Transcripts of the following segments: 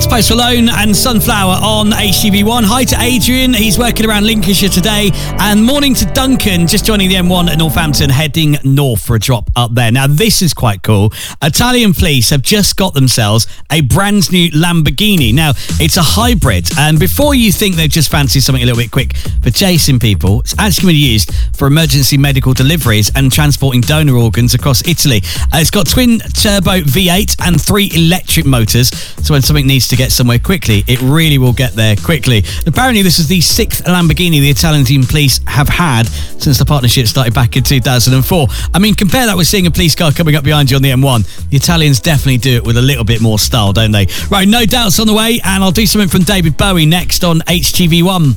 Post Malone and Sunflower on HTV1. Hi to Adrian, he's working around Lincolnshire today. And morning to Duncan, just joining the M1 at Northampton, heading north for a drop up there. Now, this is quite cool. Italian police have just got themselves a brand new Lamborghini. Now, it's a hybrid, and before you think they've just fancied something a little bit quick for chasing people, it's actually going to be used for emergency medical deliveries and transporting donor organs across Italy. It's got twin turbo V8 and 3 electric motors, so when something needs to get somewhere quickly, it really will get there quickly. Apparently, this is the 6th Lamborghini the Italian police have had since the partnership started back in 2004. I mean, compare that with seeing a police car coming up behind you on the M1. The Italians definitely do it with a little bit more style, don't they? Right, No Doubt's on the way, and I'll do something from David Bowie next on HTV1.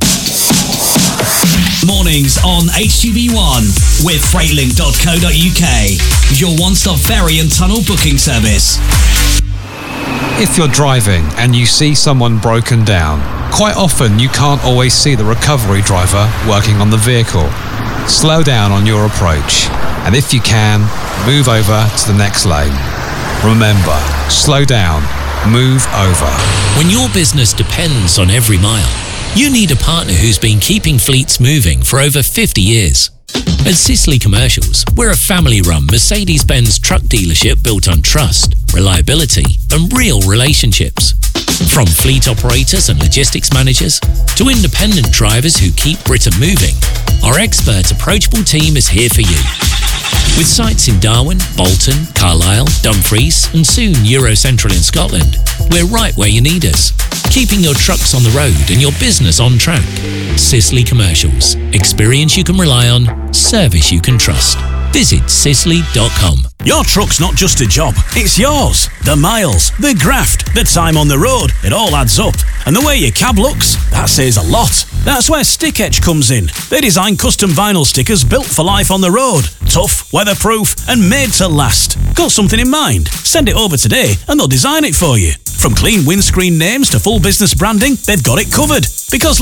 Mornings on HTV1 with Freightlink.co.uk, your one-stop ferry and tunnel booking service. If you're driving and you see someone broken down, quite often you can't always see the recovery driver working on the vehicle. Slow down on your approach, and if you can, move over to the next lane. Remember, slow down, move over. When your business depends on every mile, you need a partner who's been keeping fleets moving for over 50 years. At Sisley Commercials, we're a family-run Mercedes-Benz truck dealership built on trust, reliability, and real relationships. From fleet operators and logistics managers to independent drivers who keep Britain moving, our expert, approachable team is here for you. With sites in Darwin, Bolton, Carlisle, Dumfries, and soon Eurocentral in Scotland, we're right where you need us, keeping your trucks on the road and your business on track. Sisley Commercials. Experience you can rely on, service you can trust. Visit sisley.com. Your truck's not just a job, it's yours. The miles, the graft, the time on the road, it all adds up. And the way your cab looks, that says a lot. That's where Stick Etch comes in. They design custom vinyl stickers built for life on the road. Tough, weatherproof, and made to last. Got something in mind? Send it over today and they'll design it for you. From clean windscreen names to full business branding, they've got it covered. Because